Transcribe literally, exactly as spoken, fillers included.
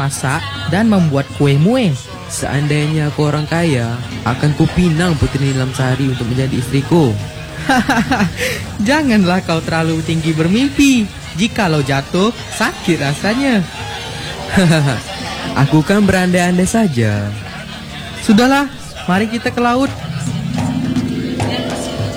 memasak dan membuat kue mue. Seandainya aku orang kaya, akan kupinang Putri Nilam Sari untuk menjadi istriku. Janganlah kau terlalu tinggi bermimpi. Jikalau jatuh, sakit rasanya. Aku kan berandai-andai saja. Sudahlah, mari kita ke laut.